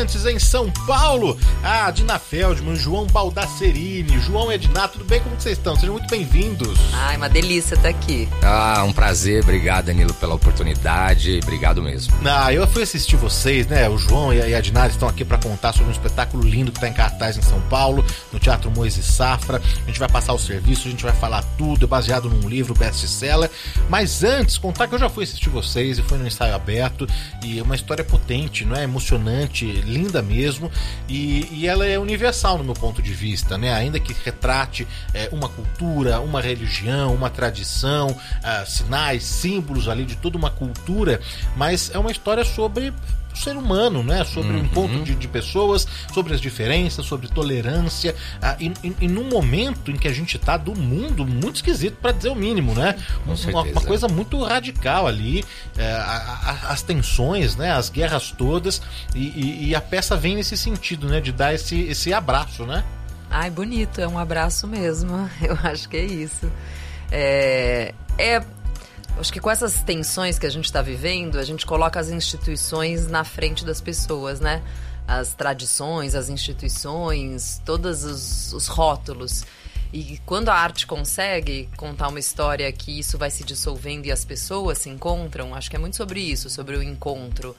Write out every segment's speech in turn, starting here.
Bandeirantes em São Paulo, a Dina Feldman, João Baldasserini, João e Edna, tudo bem? Como vocês estão? Sejam muito bem-vindos. Ai, uma delícia estar aqui. Um prazer, obrigado, Danilo, pela oportunidade, obrigado mesmo. Eu fui assistir vocês, né? O João e a Edna estão aqui para contar sobre um espetáculo lindo que está em cartaz em São Paulo, no Teatro Moisés Safra. A gente vai passar o serviço, a gente vai falar tudo, baseado num livro best-seller. Mas antes, contar que eu já fui assistir vocês e fui no ensaio aberto, e é uma história potente, não é? Emocionante, linda mesmo, e ela é universal no meu ponto de vista, né? Ainda que retrate uma cultura, uma religião, uma tradição, sinais, símbolos ali de toda uma cultura, mas é uma história sobre o ser humano, né? Sobre o encontro de pessoas, sobre as diferenças, sobre tolerância, e num momento em que a gente tá do mundo muito esquisito, para dizer o mínimo, né? Uma coisa muito radical ali, as tensões, né? As guerras todas, e a peça vem nesse sentido, né? De dar esse abraço, né? Ai, bonito, é um abraço mesmo, eu acho que é isso. Acho que com essas tensões que a gente está vivendo, a gente coloca as instituições na frente das pessoas, né? As tradições, as instituições, todos os rótulos. E quando a arte consegue contar uma história que isso vai se dissolvendo e as pessoas se encontram, acho que é muito sobre isso, sobre o encontro.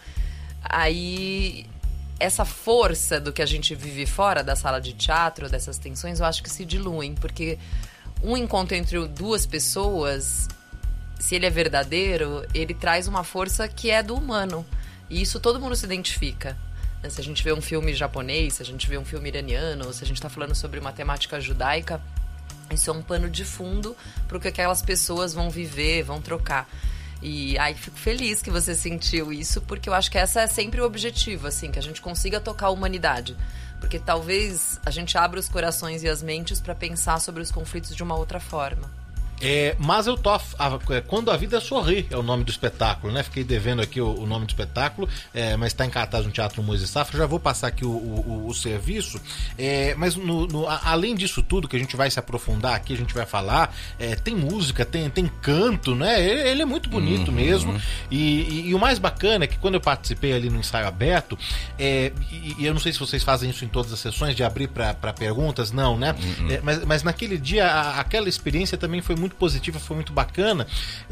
Aí, essa força do que a gente vive fora da sala de teatro, dessas tensões, eu acho que se diluem, porque um encontro entre duas pessoas, se ele é verdadeiro, ele traz uma força que é do humano. E isso todo mundo se identifica. Se a gente vê um filme japonês, se a gente vê um filme iraniano, se a gente está falando sobre uma temática judaica, isso é um pano de fundo para o que aquelas pessoas vão viver, vão trocar. E fico feliz que você sentiu isso, porque eu acho que essa é sempre o objetivo, assim, que a gente consiga tocar a humanidade. Porque talvez a gente abra os corações e as mentes para pensar sobre os conflitos de uma outra forma. Mazel Tov, Quando a Vida Sorri é o nome do espetáculo, né? Fiquei devendo aqui o nome do espetáculo, mas está em cartaz no Teatro Moisés Safra. Já vou passar aqui o serviço, mas além disso tudo que a gente vai se aprofundar aqui, a gente vai falar, tem música, tem canto, né? Ele é muito bonito mesmo, e o mais bacana é que quando eu participei ali no ensaio aberto, e eu não sei se vocês fazem isso em todas as sessões, de abrir para perguntas, não, né? Mas naquele dia aquela experiência também foi muito positiva, foi muito bacana,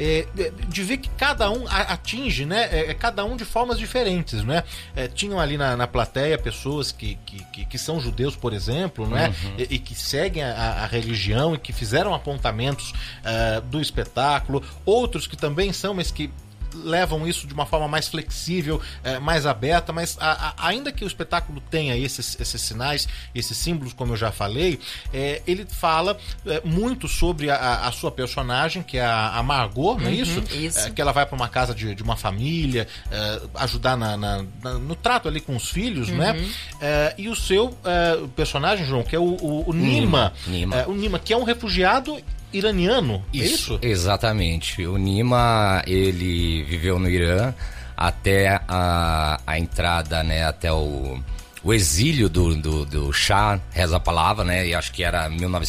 de ver que cada um atinge, né? Cada um de formas diferentes, né? Tinham ali na plateia pessoas que são judeus, por exemplo, né? E que seguem a religião e que fizeram apontamentos do espetáculo, outros que também são, mas que levam isso de uma forma mais flexível, mais aberta, mas ainda que o espetáculo tenha esses sinais, esses símbolos, como eu já falei, ele fala muito sobre a sua personagem, que é a Margot, não é isso? Isso. Que ela vai para uma casa de uma família, ajudar no trato ali com os filhos, né? E o seu personagem, João, que é o Nima. O Nima, que é um refugiado iraniano, é isso? Exatamente. O Nima, ele viveu no Irã até a entrada, né, até o exílio do Shah, reza a palavra, né, e acho que era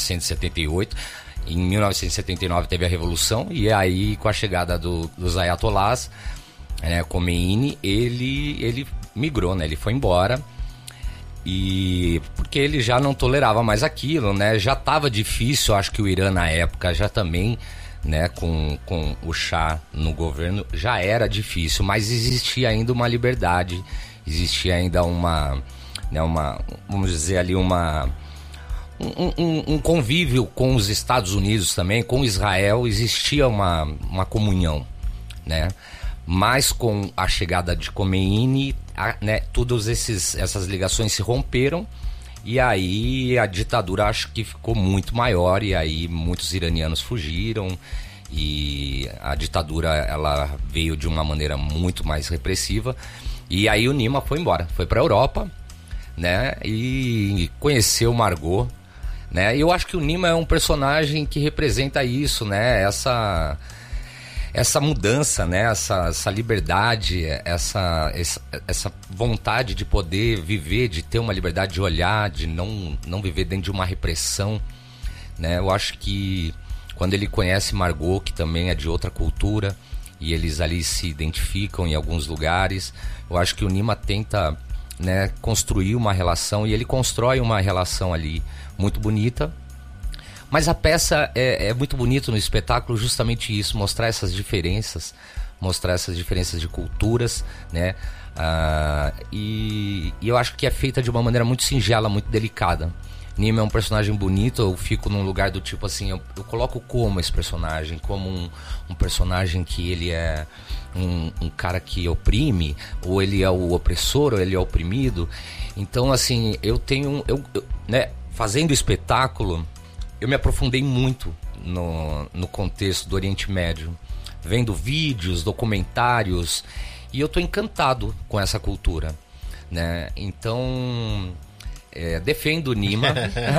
1978. Em 1979 teve a Revolução, e aí com a chegada dos Ayatollahs, Khomeini, ele migrou, né, ele foi embora. E porque ele já não tolerava mais aquilo, né? Já estava difícil, acho que o Irã na época já também, né, com o Shah no governo, já era difícil, mas existia ainda uma liberdade, existia ainda vamos dizer ali, um convívio com os Estados Unidos também, com Israel, existia uma comunhão, né? Mas com a chegada de Khomeini, né, todas essas ligações se romperam, e aí a ditadura acho que ficou muito maior, e aí muitos iranianos fugiram, e a ditadura ela veio de uma maneira muito mais repressiva, e aí o Nima foi embora, foi para a Europa, né, e conheceu Margot, né? E eu acho que o Nima é um personagem que representa isso, né, essa mudança, né? Essa liberdade, essa vontade de poder viver, de ter uma liberdade de olhar, de não viver dentro de uma repressão, né? Eu acho que quando ele conhece Margot, que também é de outra cultura, e eles ali se identificam em alguns lugares, eu acho que o Nima tenta né, construir uma relação, e ele constrói uma relação ali muito bonita. Mas a peça é muito bonita no espetáculo, justamente isso, mostrar essas diferenças de culturas, né? E eu acho que é feita de uma maneira muito singela, muito delicada. Nima é um personagem bonito, eu fico num lugar do tipo assim, eu coloco como esse personagem, como um personagem que ele é um cara que oprime, ou ele é o opressor, ou ele é o oprimido. Então, assim, né, fazendo o espetáculo, eu me aprofundei muito no contexto do Oriente Médio, vendo vídeos, documentários, e eu tô encantado com essa cultura, né? Então, defendo o Nima,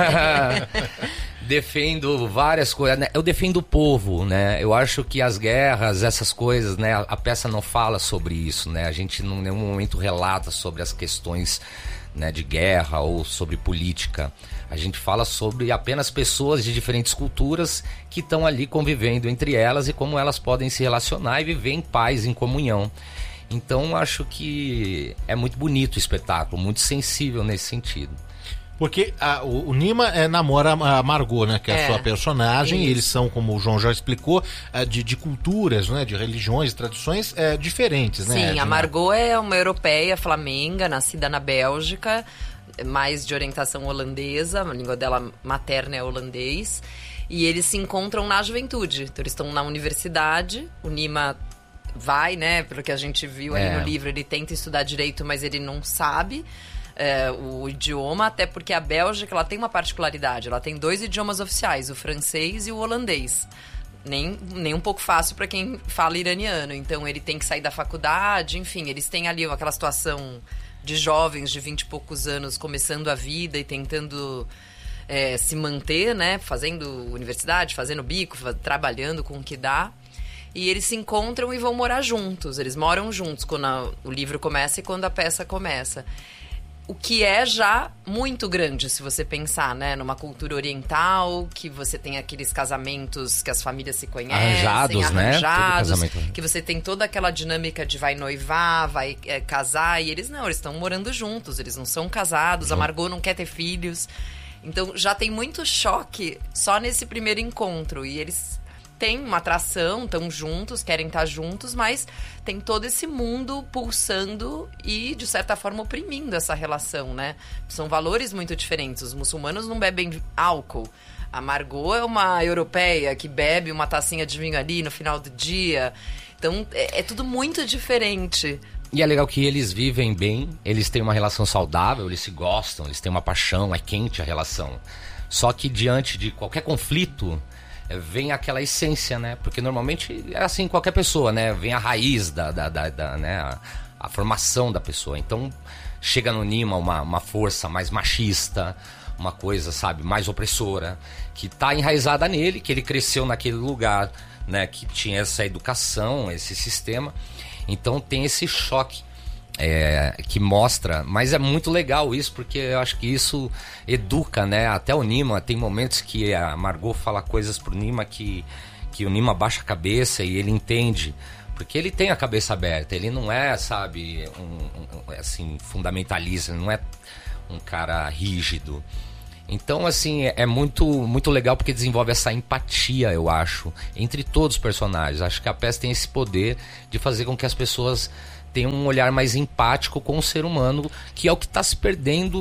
defendo várias coisas, né? Eu defendo o povo, né? Eu acho que as guerras, essas coisas, né? A peça não fala sobre isso, né? A gente em nenhum momento relata sobre as questões, né, de guerra ou sobre política. A gente fala sobre apenas pessoas de diferentes culturas que estão ali convivendo entre elas e como elas podem se relacionar e viver em paz, em comunhão. Então, acho que é muito bonito o espetáculo, muito sensível nesse sentido. Porque o Nima namora a Margot, né? Que é a sua personagem. E eles são, como o João já explicou, de culturas, né? De religiões, tradições diferentes, né? Sim, Edna? a Margot é uma europeia flamenga, nascida na Bélgica, mais de orientação holandesa, a língua dela materna é holandês. E eles se encontram na juventude. Então, eles estão na universidade. O Nima vai, né? Pelo que a gente viu ali no livro, ele tenta estudar direito, mas ele não sabe o idioma, até porque a Bélgica ela tem uma particularidade, ela tem 2 idiomas oficiais, o francês e o holandês. Nem um pouco fácil para quem fala iraniano, então ele tem que sair da faculdade, enfim, eles têm ali aquela situação de jovens de 20 e poucos anos começando a vida e tentando se manter, né, fazendo universidade, fazendo bico, trabalhando com o que dá. E eles se encontram e vão morar juntos, eles moram juntos quando o livro começa e quando a peça começa. O que é já muito grande, se você pensar, né? Numa cultura oriental, que você tem aqueles casamentos que as famílias se conhecem. Arranjados, né? Que você tem toda aquela dinâmica de vai noivar, vai casar. E eles não, eles estão morando juntos, eles não são casados. A Margot não quer ter filhos. Então, já tem muito choque só nesse primeiro encontro. E eles têm uma atração, estão juntos, querem estar juntos, mas tem todo esse mundo pulsando e, de certa forma, oprimindo essa relação, né? São valores muito diferentes. Os muçulmanos não bebem álcool. A Margot é uma europeia que bebe uma tacinha de vinho ali no final do dia. Então, é tudo muito diferente. E é legal que eles vivem bem, eles têm uma relação saudável, eles se gostam, eles têm uma paixão, é quente a relação. Só que diante de qualquer conflito, vem aquela essência, né? Porque normalmente é assim qualquer pessoa, né? Vem a raiz né? a formação da pessoa. Então chega no Nima uma força mais machista, uma coisa, sabe, mais opressora, que tá enraizada nele, que ele cresceu naquele lugar, né? Que tinha essa educação, esse sistema. Então tem esse choque que mostra, mas é muito legal isso, porque eu acho que isso educa, né? Até o Nima, tem momentos que a Margot fala coisas pro Nima que o Nima baixa a cabeça e ele entende, porque ele tem a cabeça aberta, ele não é, sabe, assim, fundamentalista, ele não é um cara rígido. Então, assim, é muito, muito legal porque desenvolve essa empatia, eu acho, entre todos os personagens. Acho que a peça tem esse poder de fazer com que as pessoas tenham um olhar mais empático com o ser humano, que é o que está se perdendo,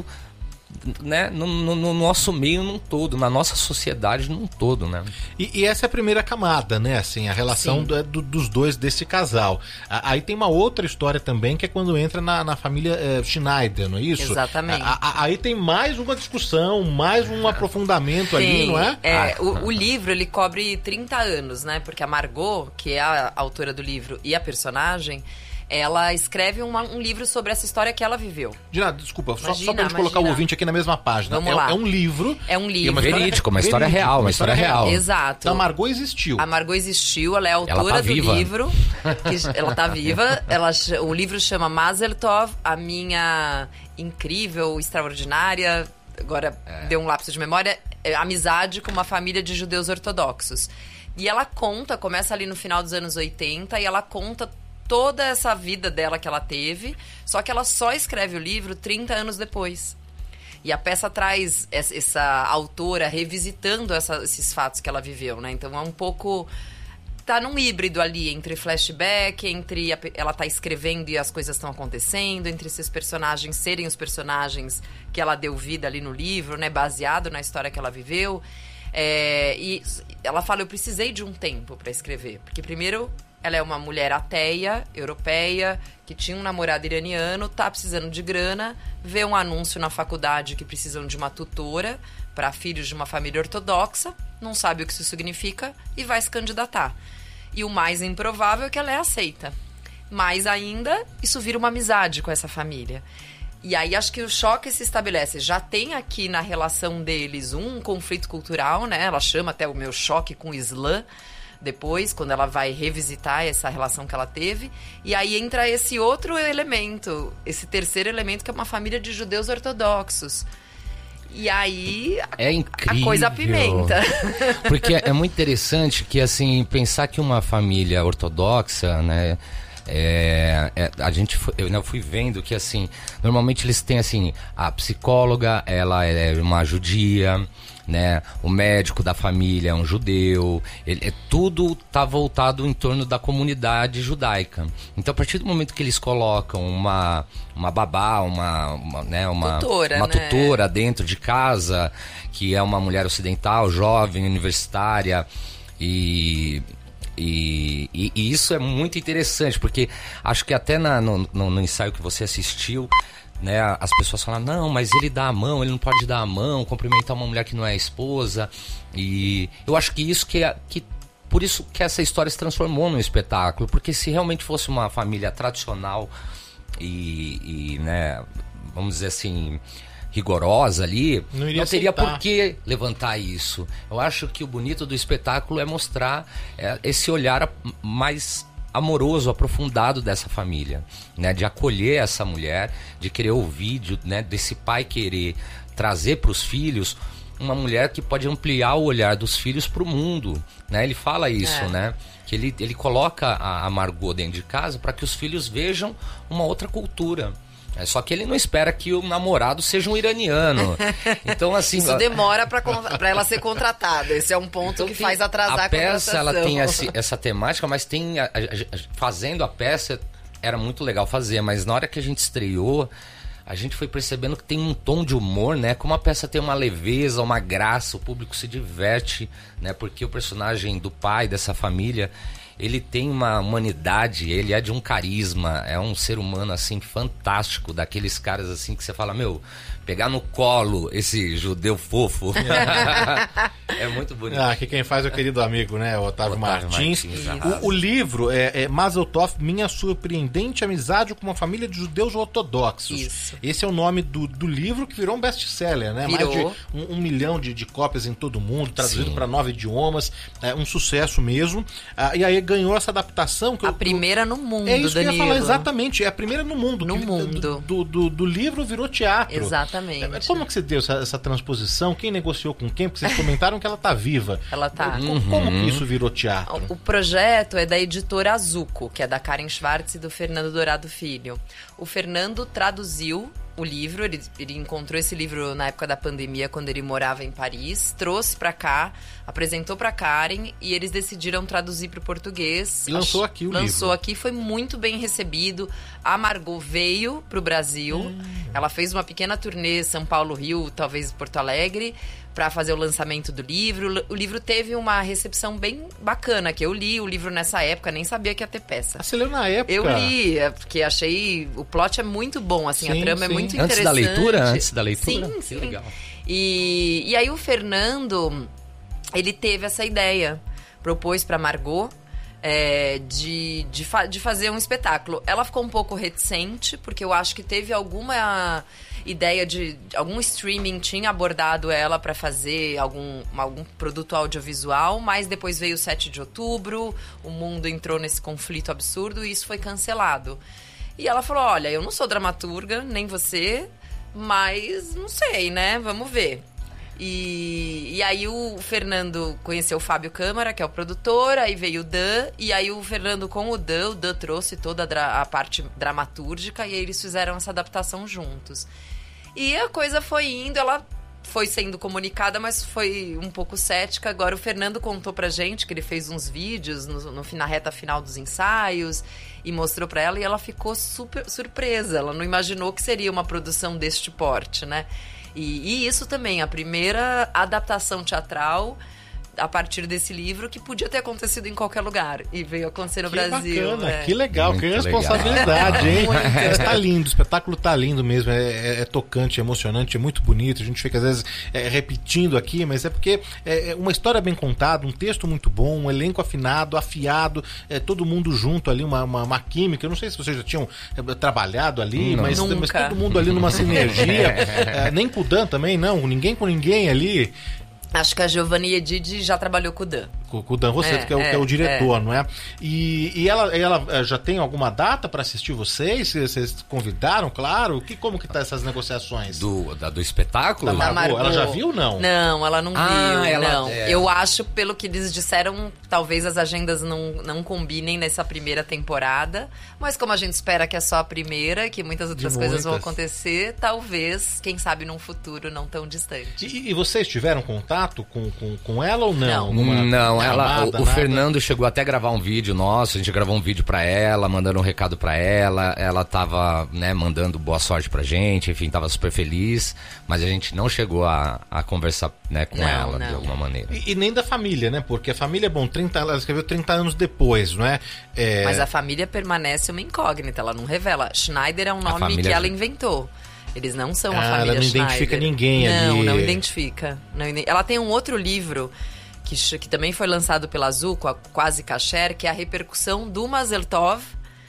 né, no nosso meio num todo, na nossa sociedade num todo, né? E essa é a primeira camada, né? Assim, a relação dos dois desse casal. Aí tem uma outra história também, que é quando entra na família Schneider, não é isso? Exatamente. Aí tem mais uma discussão, mais um aprofundamento ali, não é? O livro, ele cobre 30 anos, né? Porque a Margot, que é a autora do livro e a personagem, ela escreve um livro sobre essa história que ela viveu. Dina, desculpa, só pra gente colocar o ouvinte aqui na mesma página. Vamos lá. É um livro. É um livro. Verídico, uma história real, uma história real. Exato. Então a Margot existiu. A Margot existiu, ela é autora do livro. Ela tá viva. O livro chama Mazel Tov, a minha incrível, extraordinária, agora deu um lapso de memória, amizade com uma família de judeus ortodoxos. E ela começa ali no final dos anos 80, e ela conta toda essa vida dela que ela teve, só que ela só escreve o livro 30 anos depois. E a peça traz essa autora revisitando esses fatos que ela viveu, né? Então é um pouco... Tá num híbrido ali entre flashback, entre ela tá escrevendo e as coisas estão acontecendo, entre esses personagens serem os personagens que ela deu vida ali no livro, né? Baseado na história que ela viveu. E ela fala, eu precisei de um tempo para escrever. Porque primeiro, ela é uma mulher ateia, europeia, que tinha um namorado iraniano, tá precisando de grana, vê um anúncio na faculdade que precisam de uma tutora para filhos de uma família ortodoxa, não sabe o que isso significa e vai se candidatar. E o mais improvável é que ela é aceita. Mais ainda, isso vira uma amizade com essa família. E aí acho que o choque se estabelece. Já tem aqui na relação deles um conflito cultural, né? Ela chama até o meu choque com o Islã, depois, quando ela vai revisitar essa relação que ela teve. E aí entra esse outro elemento, esse terceiro elemento, que é uma família de judeus ortodoxos. E aí é incrível, a coisa apimenta. Porque é muito interessante que, assim, pensar que uma família ortodoxa, né, eu fui vendo que, assim, normalmente eles têm, assim, a psicóloga, ela é uma judia, né, o médico da família é um judeu, tudo tá voltado em torno da comunidade judaica. Então, a partir do momento que eles colocam uma babá, uma tutora dentro de casa, que é uma mulher ocidental, jovem, universitária, e isso é muito interessante, porque acho que até no ensaio que você assistiu, né, as pessoas falam, não, mas ele dá a mão, ele não pode dar a mão, cumprimentar uma mulher que não é esposa. E eu acho que isso por isso que essa história se transformou num espetáculo, porque se realmente fosse uma família tradicional né, vamos dizer assim, rigorosa ali, não teria por que levantar isso. Eu acho que o bonito do espetáculo é mostrar esse olhar mais amoroso, aprofundado dessa família, né? De acolher essa mulher, de querer ouvir, né? Desse pai querer trazer para os filhos uma mulher que pode ampliar o olhar dos filhos para o mundo, né? Ele fala isso, né? Que ele coloca a Margot dentro de casa para que os filhos vejam uma outra cultura. Só que ele não espera que o namorado seja um iraniano. Então, assim, isso demora para ela ser contratada. Esse é um ponto então, que faz atrasar a peça. Ela tem essa temática, mas tem fazendo a peça era muito legal fazer. Mas na hora que a gente estreou, a gente foi percebendo que tem um tom de humor, né? Como a peça tem uma leveza, uma graça, o público se diverte, né? Porque o personagem do pai dessa família, ele tem uma humanidade, ele é de um carisma, é um ser humano, assim, fantástico, daqueles caras, assim, que você fala, meu, pegar no colo esse judeu fofo. É muito bonito. Aqui quem faz é o querido amigo, né, Otávio Martins. O livro é Mazel Tov, Minha Surpreendente Amizade com uma Família de Judeus Ortodoxos. Isso. Esse é o nome do livro, que virou um best-seller, né? Virou. Mais de 1 milhão de cópias em todo o mundo, traduzido para 9 idiomas, um sucesso mesmo. E aí ganhou essa adaptação. A primeira no mundo, É isso que eu ia Danilo. falar, exatamente. É a primeira no mundo. No mundo. Do livro virou teatro. Exatamente. Como que você deu essa transposição? Quem negociou com quem? Porque vocês comentaram que ela tá viva. Ela tá. Como que isso virou teatro? O projeto é da editora Azuco, que é da Karen Schwartz e do Fernando Dourado Filho. O Fernando traduziu o livro, ele encontrou esse livro na época da pandemia, quando ele morava em Paris, trouxe pra cá, apresentou pra Karen e eles decidiram traduzir pro português. E lançou aqui o livro. Lançou aqui, foi muito bem recebido. A Margot veio pro Brasil, ela fez uma pequena turnê São Paulo, Rio, talvez Porto Alegre, para fazer o lançamento do livro. O livro teve uma recepção bem bacana, que eu li o livro nessa época, nem sabia que ia ter peça. Você leu na época? Eu li, porque achei... O plot é muito bom, assim, a trama é muito interessante. Antes da leitura? Sim. Que legal. E aí o Fernando, ele teve essa ideia, propôs pra Margot de fazer um espetáculo. Ela ficou um pouco reticente, porque eu acho que teve alguma ideia de... Algum streaming tinha abordado ela para fazer algum produto audiovisual, mas depois veio o 7 de outubro, o mundo entrou nesse conflito absurdo e isso foi cancelado. E ela falou, olha, eu não sou dramaturga, nem você, mas não sei, né? Vamos ver. E aí o Fernando conheceu o Fábio Câmara, que é o produtor, aí veio o Dan, e aí o Fernando com o Dan trouxe toda a parte dramatúrgica, e aí eles fizeram essa adaptação juntos. E a coisa foi indo, ela foi sendo comunicada, mas foi um pouco cética. Agora o Fernando contou pra gente que ele fez uns vídeos na reta final dos ensaios e mostrou pra ela, e ela ficou super surpresa. Ela não imaginou que seria uma produção deste porte, né? E isso também, a primeira adaptação teatral a partir desse livro, que podia ter acontecido em qualquer lugar e veio acontecer no Brasil. Bacana, que legal, muito que responsabilidade, hein? Tá lindo, o espetáculo tá lindo mesmo, é tocante, é emocionante, é muito bonito. A gente fica às vezes repetindo aqui, mas é porque é uma história bem contada, um texto muito bom, um elenco afinado, afiado, todo mundo junto ali, uma química. Eu não sei se vocês já tinham trabalhado ali, mas todo mundo ali numa sinergia. Nem com o Dan também, não, ninguém com ninguém ali. Acho que a Giovanni Edid já trabalhou com o Dan. Com o Dan Rosseto, que é o diretor, não é? E ela já tem alguma data para assistir vocês? Vocês convidaram, claro? Como que tá essas negociações? Do espetáculo? Da Margot. Ela já viu ou não? Não, ela não viu, não. Eu acho, pelo que eles disseram, talvez as agendas não combinem nessa primeira temporada, mas como a gente espera que é só a primeira, que muitas outras coisas vão acontecer, talvez, quem sabe num futuro não tão distante. E vocês tiveram contato com ela ou não? Não, o Fernando chegou até a gravar um vídeo nosso, a gente gravou um vídeo pra ela, mandando um recado pra ela tava, né, mandando boa sorte pra gente, enfim, tava super feliz, mas a gente não chegou a conversar, né, com ela de alguma maneira. E nem da família, né, porque a família, bom, ela escreveu 30 anos depois, não é? Mas a família permanece uma incógnita, ela não revela. Schneider é um nome que ela inventou. Eles não são a família Schneider. Ela não identifica ninguém ali. Não identifica. Ela tem um outro livro que também foi lançado pela Azul, Quase Kasher, que é a repercussão do Mazel Tov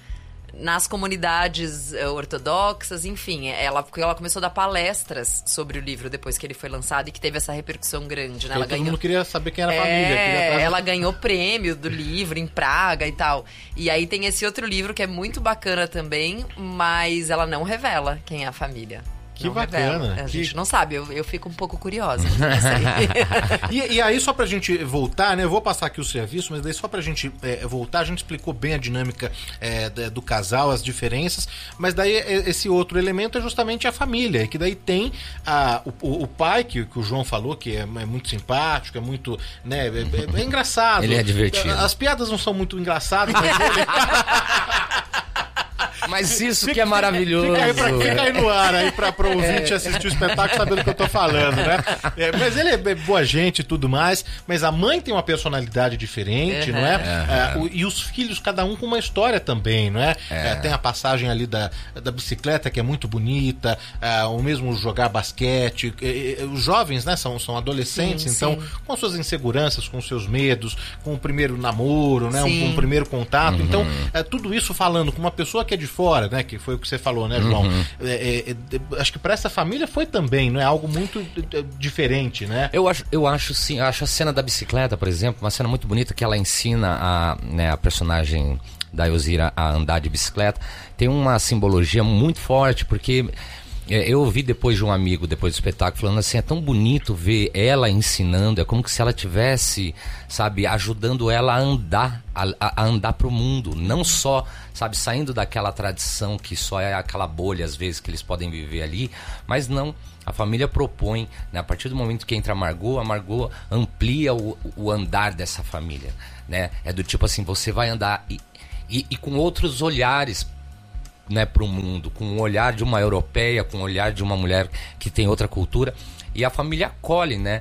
nas comunidades ortodoxas, enfim. Porque ela começou a dar palestras sobre o livro depois que ele foi lançado e que teve essa repercussão grande, né? Todo mundo queria saber quem era a família. Ela ganhou prêmio do livro em Praga e tal. E aí tem esse outro livro que é muito bacana também, mas ela não revela quem é a família. Que bacana. A gente não sabe, eu fico um pouco curiosa. E aí, só pra gente voltar, né? Eu vou passar aqui o serviço, mas daí só pra gente voltar, a gente explicou bem a dinâmica do casal, as diferenças, mas daí esse outro elemento é justamente a família, que daí tem o pai, que o João falou, que é muito simpático, é muito, né, é engraçado. Ele é divertido. As piadas não são muito engraçadas, mas Mas isso que é maravilhoso. Fica aí no ar aí pra ouvinte assistir o espetáculo sabendo do que eu tô falando, né? Mas ele é boa gente e tudo mais, mas a mãe tem uma personalidade diferente, não é? E os filhos, cada um com uma história também, não é? Tem a passagem ali da bicicleta, que é muito bonita, o mesmo jogar basquete. Os jovens, né, são adolescentes, então, com as suas inseguranças, com os seus medos, com o primeiro namoro, né? Um primeiro contato. Então, tudo isso falando com uma pessoa que é de fora, né? Que foi o que você falou, né, João? Acho que para essa família foi também, não é algo muito diferente, né? Eu acho sim, acho a cena da bicicleta, por exemplo, uma cena muito bonita que ela ensina a personagem da Elzira a andar de bicicleta. Tem uma simbologia muito forte, porque eu ouvi depois de um amigo, depois do espetáculo, falando assim, é tão bonito ver ela ensinando, é como se ela tivesse, sabe, ajudando ela a andar, a andar pro mundo, não só, sabe, saindo daquela tradição que só é aquela bolha, às vezes, que eles podem viver ali, mas não, a família propõe, né, a partir do momento que entra a Margot amplia o andar dessa família, né, é do tipo assim, você vai andar e com outros olhares, né, para o mundo, com o olhar de uma europeia, com o olhar de uma mulher que tem outra cultura, e a família acolhe, né?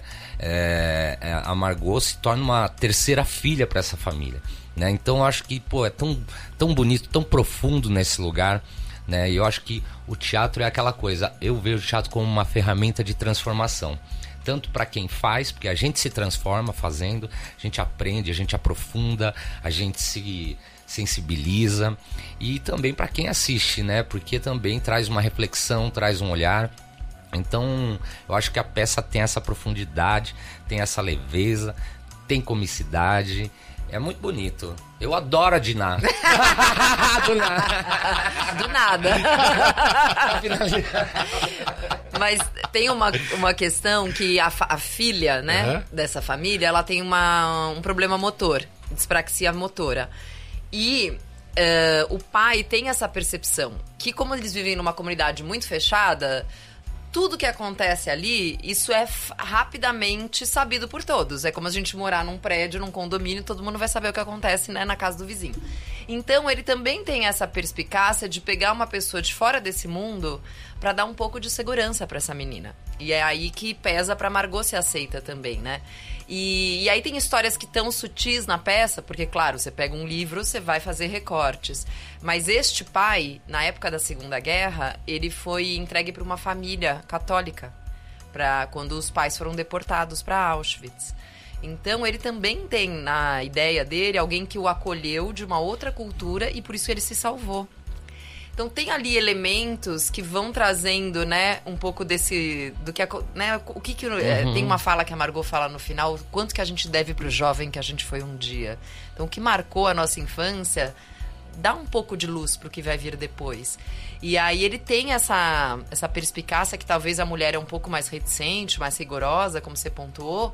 A Margot se torna uma terceira filha para essa família, né? Então eu acho que, é tão bonito, tão profundo nesse lugar, né? E eu acho que o teatro é aquela coisa, eu vejo o teatro como uma ferramenta de transformação, tanto para quem faz, porque a gente se transforma fazendo, a gente aprende, a gente aprofunda, a gente se sensibiliza, e também para quem assiste, né? Porque também traz uma reflexão, traz um olhar. Então, eu acho que a peça tem essa profundidade, tem essa leveza, tem comicidade. É muito bonito. Eu adoro a Diná. Do nada. Mas tem uma questão que a filha, né, dessa família, ela tem um problema motor, dispraxia motora. E o pai tem essa percepção que, como eles vivem numa comunidade muito fechada, tudo que acontece ali, isso é rapidamente sabido por todos. É como a gente morar num prédio, num condomínio, todo mundo vai saber o que acontece, né, na casa do vizinho. Então, ele também tem essa perspicácia de pegar uma pessoa de fora desse mundo para dar um pouco de segurança para essa menina. E é aí que pesa pra Margot ser aceita também, né? E aí tem histórias que estão sutis na peça, porque, claro, você pega um livro, você vai fazer recortes. Mas este pai, na época da Segunda Guerra, ele foi entregue para uma família católica, quando os pais foram deportados para Auschwitz. Então, ele também tem na ideia dele alguém que o acolheu de uma outra cultura e por isso ele se salvou. Então, tem ali elementos que vão trazendo, né, um pouco do que, né, o que tem uma fala que a Margot fala no final, quanto que a gente deve pro jovem que a gente foi um dia. Então, o que marcou a nossa infância dá um pouco de luz pro que vai vir depois. E aí ele tem essa perspicácia que talvez a mulher é um pouco mais reticente, mais rigorosa, como você pontuou,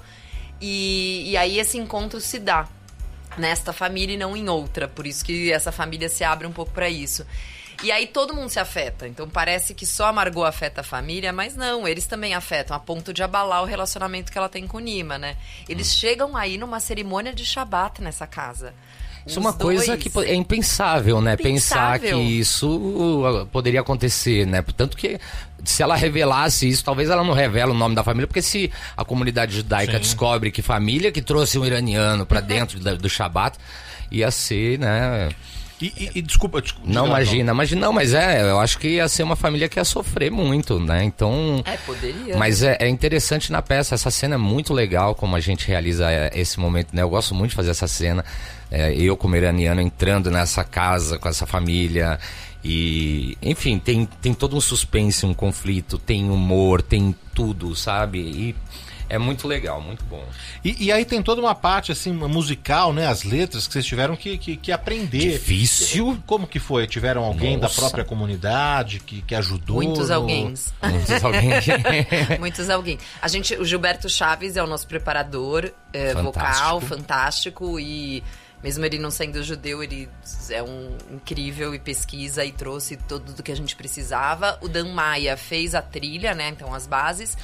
e aí esse encontro se dá nesta família e não em outra, por isso que essa família se abre um pouco para isso. E aí todo mundo se afeta, então parece que só a Margot afeta a família, mas não, eles também afetam, a ponto de abalar o relacionamento que ela tem com o Nima, né? Eles chegam aí numa cerimônia de Shabat nessa casa. Isso é uma coisa que é impensável, né? Pensar que isso poderia acontecer, né? Tanto que se ela revelasse isso, talvez ela não revela o nome da família, porque se a comunidade judaica descobre que família que trouxe um iraniano pra dentro do Shabat, ia ser, né? Desculpa. Não, imagina, não, mas eu acho que ia ser uma família que ia sofrer muito, né? Então. Poderia. Mas é interessante na peça, essa cena é muito legal, como a gente realiza esse momento, né? Eu gosto muito de fazer essa cena. Eu, como iraniano, entrando nessa casa com essa família. E, enfim, tem todo um suspense, um conflito, tem humor, tem tudo, sabe? E é muito legal, muito bom. E aí tem toda uma parte, assim, musical, né? As letras que vocês tiveram que aprender. Difícil. Como que foi? Tiveram alguém da própria comunidade que ajudou? Muitos alguém. Muitos alguém. O Gilberto Chaves é o nosso preparador vocal, fantástico, e mesmo ele não sendo judeu, ele é um incrível e pesquisa e trouxe tudo do que a gente precisava. O Dan Maia fez a trilha, né? Então, as bases.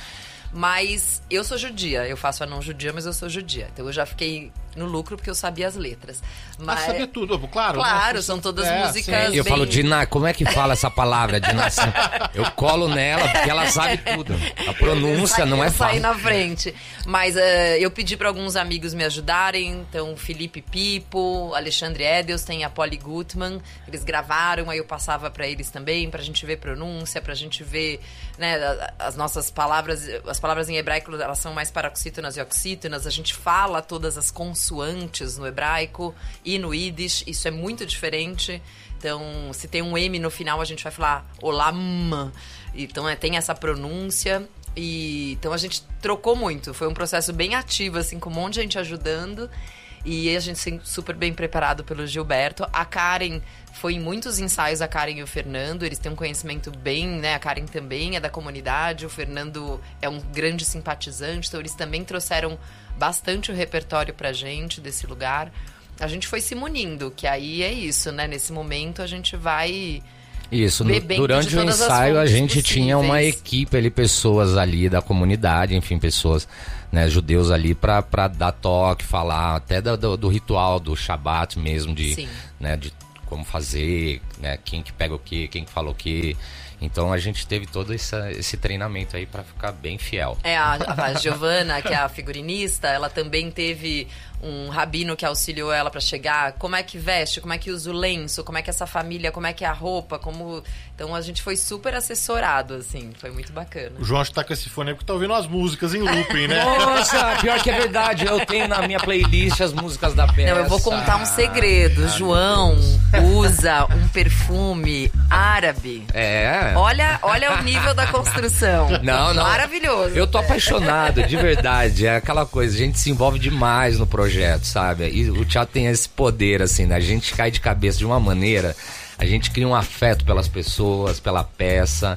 Mas eu sou judia, eu faço a não judia, mas eu sou judia. Então eu já fiquei no lucro porque eu sabia as letras. Mas sabia tudo, claro. Claro, são todas músicas. Eu falo, Diná, como é que fala essa palavra, Diná? Eu colo nela porque ela sabe tudo. A pronúncia não é fácil. Sair na frente. Mas eu pedi para alguns amigos me ajudarem. Então, Felipe Pipo, Alexandre Edelstein, a Polly Gutmann, eles gravaram, aí eu passava para eles também, pra gente ver pronúncia, pra gente ver, né, as nossas palavras. As palavras em hebraico, elas são mais paroxítonas e oxítonas. A gente fala todas as consoantes no hebraico e no Yiddish. Isso é muito diferente. Então, se tem um M no final, a gente vai falar olam. Então, tem essa pronúncia. Então, a gente trocou muito. Foi um processo bem ativo, assim, com um monte de gente ajudando. E a gente super bem preparado pelo Gilberto. A Karen foi em muitos ensaios, a Karen e o Fernando. Eles têm um conhecimento bem, né? A Karen também é da comunidade. O Fernando é um grande simpatizante. Então, eles também trouxeram bastante o repertório pra gente desse lugar. A gente foi se munindo, que aí é isso, né? Nesse momento, a gente vai... Isso, durante o ensaio a gente tinha uma equipe ali, pessoas ali da comunidade, enfim, pessoas, né, judeus ali pra dar toque, falar até do ritual do Shabat mesmo, né, de como fazer, né, quem que pega o quê, quem que fala o quê. Então a gente teve todo esse treinamento aí pra ficar bem fiel. A Giovana, que é a figurinista, ela também teve um rabino que auxiliou ela pra chegar. Como é que veste, como é que usa o lenço, como é que essa família, como é que é a roupa, como... Então a gente foi super assessorado, assim, foi muito bacana. O João acho que tá com esse fone aí porque tá ouvindo as músicas em looping, né? Nossa, pior que é verdade, eu tenho na minha playlist as músicas da peça. Não, eu vou contar um segredo. O João usa um perfume árabe. Olha o nível da construção. Não. Maravilhoso. Eu tô apaixonado, de verdade. É aquela coisa, a gente se envolve demais no projeto, sabe? E o teatro tem esse poder, assim, né? A gente cai de cabeça de uma maneira, a gente cria um afeto pelas pessoas, pela peça.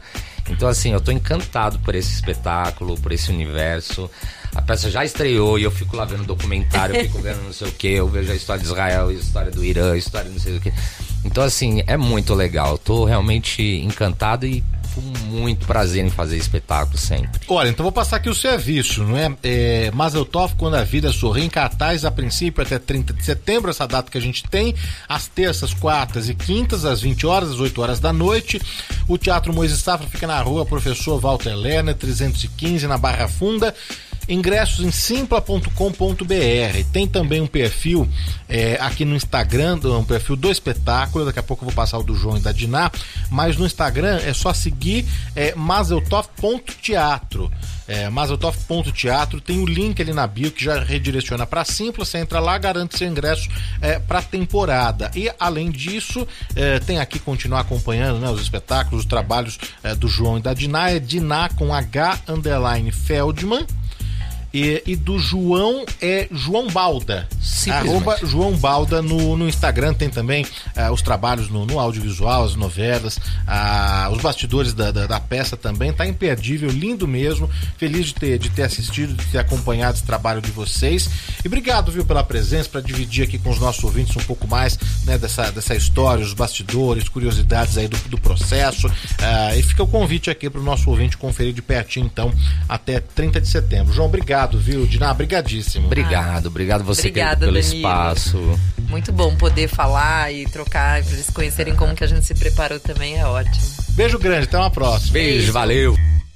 Então, assim, eu tô encantado por esse espetáculo, por esse universo. A peça já estreou e eu fico lá vendo documentário, eu fico vendo não sei o que, eu vejo a história de Israel, a história do Irã, a história de não sei o que. Então, assim, é muito legal. Tô realmente encantado e com muito prazer em fazer espetáculo sempre. Olha, então vou passar aqui o serviço, não é? Mazel Tov, Quando a Vida Sorri, em cartaz, a princípio até 30 de setembro, essa data que a gente tem, às terças, quartas e quintas, às 20 horas, às 8 horas da noite. O Teatro Moisés Safra fica na rua Professor Walter Lerner, 315, na Barra Funda. Ingressos em simpla.com.br. Tem também um perfil aqui no Instagram, um perfil do espetáculo. Daqui a pouco eu vou passar o do João e da Diná, mas no Instagram é só seguir mazeltov.teatro. Mazeltov.teatro, tem o link ali na bio que já redireciona para Simpla. Você entra lá, garante seu ingresso para a temporada. E além disso, tem aqui continuar acompanhando, né, os espetáculos, os trabalhos do João e da Diná. É Diná com H_Feldman. E do João é João Balda, @João Balda no Instagram. Tem também os trabalhos no audiovisual, as novelas, os bastidores da peça também. Tá imperdível, lindo mesmo. Feliz de ter assistido, de ter acompanhado esse trabalho de vocês. E obrigado, viu, pela presença, para dividir aqui com os nossos ouvintes um pouco mais, né, dessa história, os bastidores, curiosidades aí do processo. E fica o convite aqui para o nosso ouvinte conferir de pertinho, então, até 30 de setembro. João, obrigado. Viu, Diná? Obrigadíssimo. Obrigado você Obrigada, pelo Danilo. espaço. Muito bom poder falar e trocar, para eles conhecerem como que a gente se preparou também, é ótimo. Beijo grande, até uma próxima. Beijo, valeu.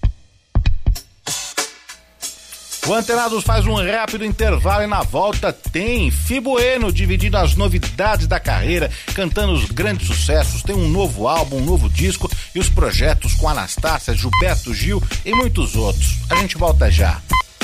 O Antenados faz um rápido intervalo e na volta tem Fibueno dividindo as novidades da carreira, cantando os grandes sucessos. Tem um novo álbum, um novo disco e os projetos com Anastácia, Gilberto Gil e muitos outros. A gente volta já.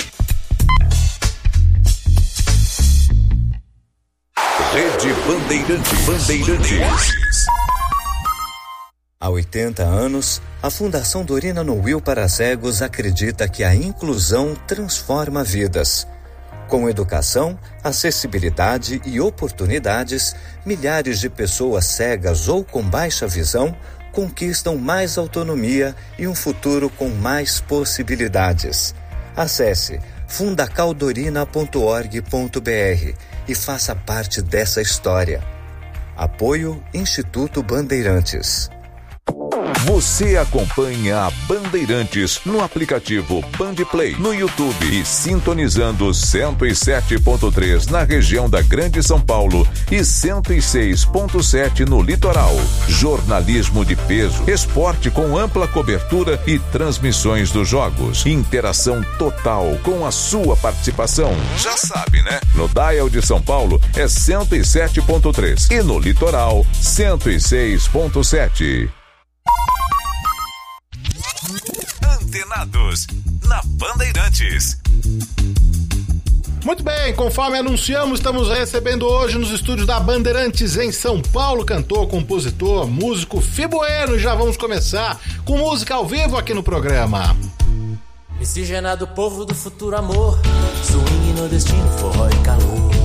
Rede Bandeirantes. Há 80 anos, a Fundação Dorina Noil para Cegos acredita que a inclusão transforma vidas. Com educação, acessibilidade e oportunidades, milhares de pessoas cegas ou com baixa visão conquistam mais autonomia e um futuro com mais possibilidades. Acesse fundacaldorina.org.br e faça parte dessa história. Apoio Instituto Bandeirantes. Você acompanha a Bandeirantes no aplicativo Bandplay, no YouTube e sintonizando 107.3 na região da Grande São Paulo e 106.7 no litoral. Jornalismo de peso, esporte com ampla cobertura e transmissões dos jogos. Interação total com a sua participação. Já sabe, né? No dial de São Paulo é 107.3 e no litoral 106.7. Antenados, na Bandeirantes. Muito bem, conforme anunciamos, estamos recebendo hoje nos estúdios da Bandeirantes em São Paulo, cantor, compositor, músico Fibueno. E já vamos começar com música ao vivo aqui no programa. Miscigenado povo do futuro amor, swing nordestino, forró e calor.